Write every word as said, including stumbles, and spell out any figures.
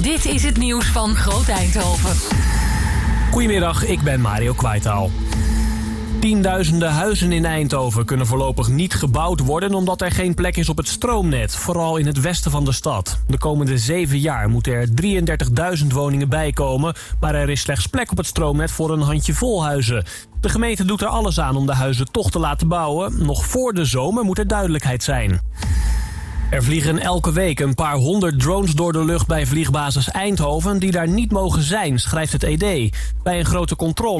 Dit is het nieuws van Groot Eindhoven. Goedemiddag, ik ben Mario Kwaitaal. Tienduizenden huizen in Eindhoven kunnen voorlopig niet gebouwd worden omdat er geen plek is op het stroomnet, vooral in het westen van de stad. De komende zeven jaar moeten er drieëndertigduizend woningen bijkomen, maar er is slechts plek op het stroomnet voor een handjevol huizen. De gemeente doet er alles aan om de huizen toch te laten bouwen. Nog voor de zomer moet er duidelijkheid zijn. Er vliegen elke week een paar honderd drones door de lucht bij vliegbasis Eindhoven die daar niet mogen zijn, schrijft het E D. Bij een grote controle